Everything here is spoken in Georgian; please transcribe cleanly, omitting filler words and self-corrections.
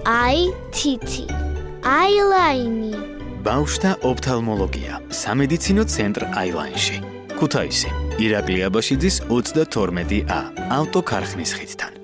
IT აილაინი ბავშვთა ოფთალმოლოგია სამედიცინო ცენტრ აილაინში ქუთაისი ირაკლი აბაშიძის 32A ავტოქარხნის ხიდთან